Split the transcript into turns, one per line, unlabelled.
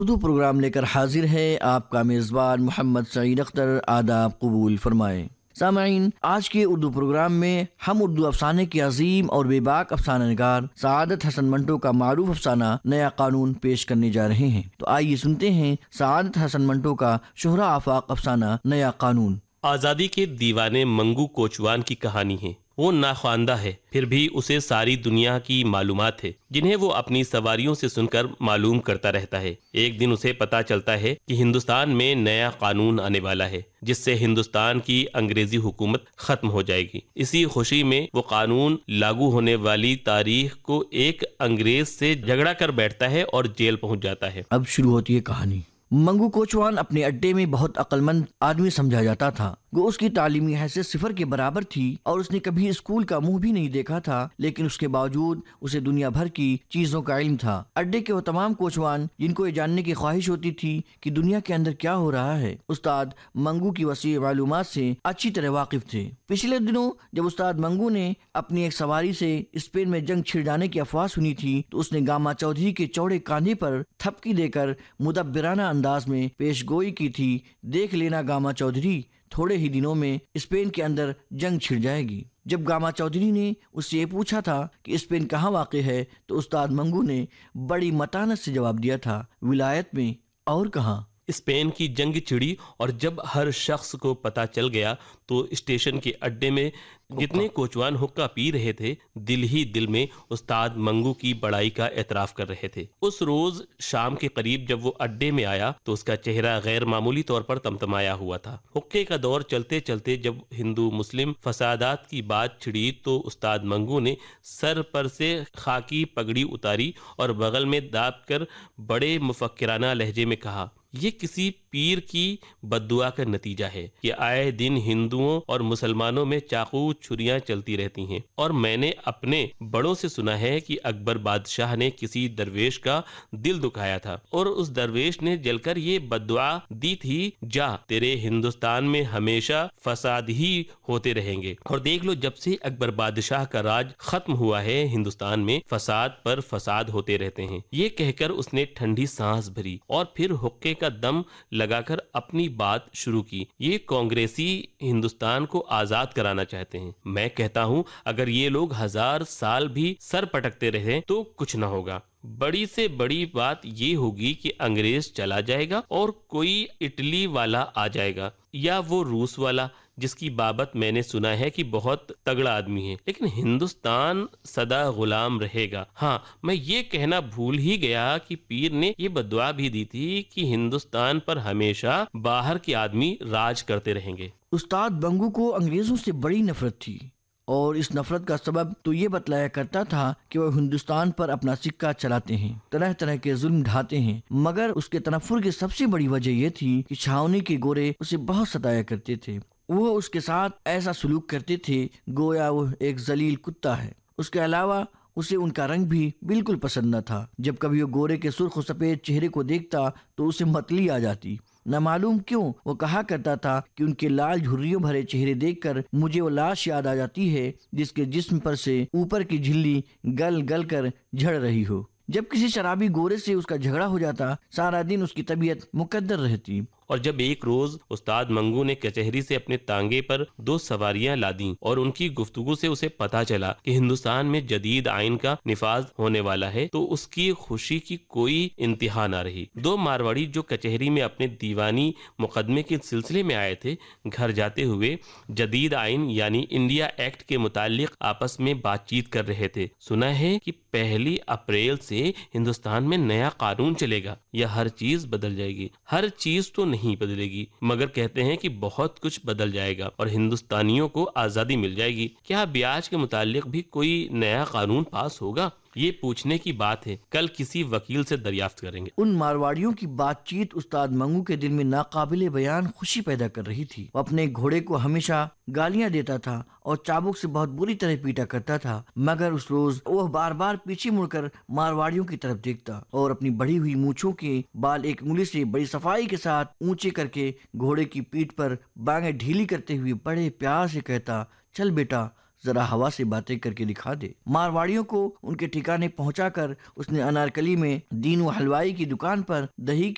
Urdu programme لے کر حاضر ہے آپ کا میزبان محمد سعید اختر. آداب قبول فرمائیں. سامعین، آج کے اردو پروگرام میں ہم اردو افسانے کے عظیم اور بے باک افسانہ نگار سعادت حسن منٹو کا معروف افسانہ نیا قانون پیش کرنے جا رہے ہیں. تو آئیے سنتے ہیں سعادت حسن منٹو کا شہرا آفاق افسانہ نیا قانون.
آزادی کے دیوانے منگو کوچوان کی کہانی ہے. وہ ناخواندہ ہے، پھر بھی اسے ساری دنیا کی معلومات ہے جنہیں وہ اپنی سواریوں سے سن کر معلوم کرتا رہتا ہے. ایک دن اسے پتا چلتا ہے کہ ہندوستان میں نیا قانون آنے والا ہے جس سے ہندوستان کی انگریزی حکومت ختم ہو جائے گی. اسی خوشی میں وہ قانون لاگو ہونے والی تاریخ کو ایک انگریز سے جھگڑا کر بیٹھتا ہے اور جیل پہنچ جاتا ہے.
اب شروع ہوتی ہے کہانی. منگو کوچوان اپنے اڈے میں بہت عقل مند آدمی سمجھا جاتا تھا. وہ اس کی تعلیمی حیثیت صفر کے برابر تھی اور اس نے کبھی اسکول کا منہ بھی نہیں دیکھا تھا، لیکن اس کے باوجود اسے دنیا بھر کی چیزوں کا علم تھا. اڈے کے وہ تمام کوچوان جن کو یہ جاننے کی خواہش ہوتی تھی کہ دنیا کے اندر کیا ہو رہا ہے، استاد منگو کی وسیع معلومات سے اچھی طرح واقف تھے. پچھلے دنوں جب استاد منگو نے اپنی ایک سواری سے اسپین میں جنگ چھڑ جانے کی افواہ سنی تھی تو اس نے گاما چودھری کے چوڑے کاندھے پر تھپکی دے کر مدبرانہ انداز میں پیش گوئی کی تھی. دیکھ لینا گاما چودھری، تھوڑے ہی دنوں میں اسپین کے اندر جنگ چھڑ جائے گی. جب گاما چودھری نے اس سے یہ پوچھا تھا کہ اسپین کہاں واقع ہے تو استاد منگو نے بڑی متانت سے جواب دیا تھا، ولایت میں، اور کہاں.
اسپین کی جنگ چھڑی اور جب ہر شخص کو پتا چل گیا تو اسٹیشن کے اڈے میں جتنے کوچوان حقہ پی رہے تھے دل ہی دل میں استاد منگو کی بڑائی کا اعتراف کر رہے تھے. اس روز شام کے قریب جب وہ اڈے میں آیا تو اس کا چہرہ غیر معمولی طور پر تمتمایا ہوا تھا. حقے کا دور چلتے چلتے جب ہندو مسلم فسادات کی بات چھڑی تو استاد منگو نے سر پر سے خاکی پگڑی اتاری اور بغل میں داب کر بڑے مفکرانہ لہجے میں کہا، یہ کسی پیر کی بددعا کا نتیجہ ہے کہ آئے دن ہندوؤں اور مسلمانوں میں چاقو چھریاں چلتی رہتی ہیں، اور میں نے اپنے بڑوں سے سنا ہے کہ اکبر بادشاہ نے کسی درویش کا دل دکھایا تھا اور اس درویش نے جل کر یہ بددعا دی تھی، جا تیرے ہندوستان میں ہمیشہ فساد ہی ہوتے رہیں گے. اور دیکھ لو جب سے اکبر بادشاہ کا راج ختم ہوا ہے ہندوستان میں فساد پر فساد ہوتے رہتے ہیں. یہ کہہ کر اس نے ٹھنڈی سانس بھری اور پھر حقے کا دم لگا کر اپنی بات شروع کی. یہ کانگریسی ہندوستان کو آزاد کرانا چاہتے ہیں. میں کہتا ہوں اگر یہ لوگ 1000 سال بھی سر پٹکتے رہے تو کچھ نہ ہوگا. بڑی سے بڑی بات یہ ہوگی کہ انگریز چلا جائے گا اور کوئی اٹلی والا آ جائے گا یا وہ روس والا جس کی بابت میں نے سنا ہے کہ بہت تگڑا آدمی ہے، لیکن ہندوستان سدا غلام رہے گا. ہاں، میں یہ کہنا بھول ہی گیا کہ پیر نے یہ بددعا بھی دی تھی کہ ہندوستان پر ہمیشہ باہر کے آدمی راج کرتے رہیں گے.
استاد منگو کو انگریزوں سے بڑی نفرت تھی اور اس نفرت کا سبب تو یہ بتلایا کرتا تھا کہ وہ ہندوستان پر اپنا سکہ چلاتے ہیں، طرح طرح کے ظلم ڈھاتے ہیں. مگر اس کے تنفر کی سب سے بڑی وجہ یہ تھی کہ چھاؤنی کے گورے اسے بہت ستایا کرتے تھے. وہ اس کے ساتھ ایسا سلوک کرتے تھے گویا وہ ایک ذلیل کتا ہے. اس کے علاوہ اسے ان کا رنگ بھی بالکل پسند نہ تھا. جب کبھی وہ گورے کے سرخ و سفید چہرے کو دیکھتا تو اسے متلی آ جاتی. نہ معلوم کیوں وہ کہا کرتا تھا کہ ان کے لال جھریوں بھرے چہرے دیکھ کر مجھے وہ لاش یاد آ جاتی ہے جس کے جسم پر سے اوپر کی جھلی گل گل کر جھڑ رہی ہو. جب کسی شرابی گورے سے اس کا جھگڑا ہو جاتا سارا دن اس کی طبیعت مقدر رہتی.
اور جب ایک روز استاد منگو نے کچہری سے اپنے تانگے پر 2 سواریاں لادیں اور ان کی گفتگو سے اسے پتا چلا کہ ہندوستان میں جدید آئین کا نفاذ ہونے والا ہے تو اس کی خوشی کی کوئی انتہا نہ رہی. 2 مارواڑی جو کچہری میں اپنے دیوانی مقدمے کے سلسلے میں آئے تھے گھر جاتے ہوئے جدید آئین یعنی انڈیا ایکٹ کے متعلق آپس میں بات چیت کر رہے تھے. سنا ہے کہ 1 اپریل سے ہندوستان میں نیا قانون چلے گا یا ہر چیز بدل جائے گی. ہر چیز تو نہیں بدلے گی مگر کہتے ہیں کہ بہت کچھ بدل جائے گا اور ہندوستانیوں کو آزادی مل جائے گی. کیا بیاج کے متعلق بھی کوئی نیا قانون پاس ہوگا؟ یہ پوچھنے کی بات ہے، کل کسی وکیل سے دریافت کریں گے.
ان مارواڑیوں کی بات چیت استاد منگو کے دل میں ناقابل بیان خوشی پیدا کر رہی تھی. وہ اپنے گھوڑے کو ہمیشہ گالیاں دیتا تھا اور چابک سے بہت بری طرح پیٹا کرتا تھا، مگر اس روز وہ بار بار پیچھے مڑ کر مارواڑیوں کی طرف دیکھتا اور اپنی بڑی ہوئی مونچھوں کے بال ایک انگلی سے بڑی صفائی کے ساتھ اونچے کر کے گھوڑے کی پیٹھ پر بانگیں ڈھیلی کرتے ہوئے بڑے پیار سے کہتا، چل بیٹا ذرا ہوا سے باتیں کر کے دکھا دے. مارواڑیوں کو ان کے ٹھکانے پہنچا کر اس نے انارکلی میں دین و حلوائی کی دکان پر دہی